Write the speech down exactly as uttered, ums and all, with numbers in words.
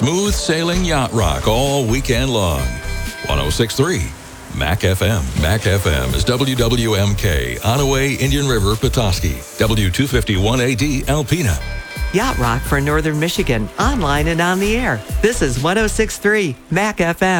Smooth sailing yacht rock all weekend long. one oh six point three Mac F M. Mac F M is W W M K, Onaway, Indian River, Petoskey. W two fifty-one A D, Alpena. Yacht rock for Northern Michigan, online and on the air. This is one oh six point three Mac F M.